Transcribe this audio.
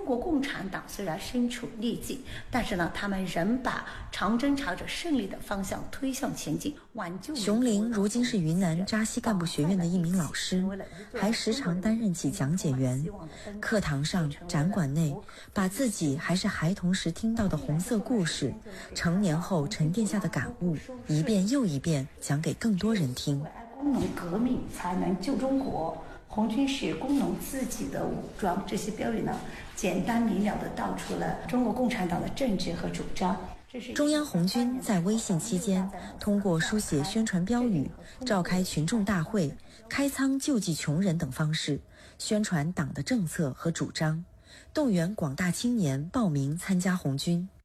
国共产党虽然身处逆境，但是呢，他们仍把长征朝着胜利的方向推向前进，挽救。 熊林如今是云南扎西干部学院的一名老师，还时常担任起讲解员。课堂上、展馆内，把自己还是孩童时听到的红色故事，成年后沉淀下的感悟，一遍又一遍讲给更多人听。 工农革命才能救中国，红军是工农自己的武装，这些标语呢，简单明了地道出了中国共产党的政治和主张。 中央红军在微信期间，通过书写宣传标语、召开群众大会、开仓救济穷人等方式，宣传党的政策和主张，动员广大青年报名参加红军。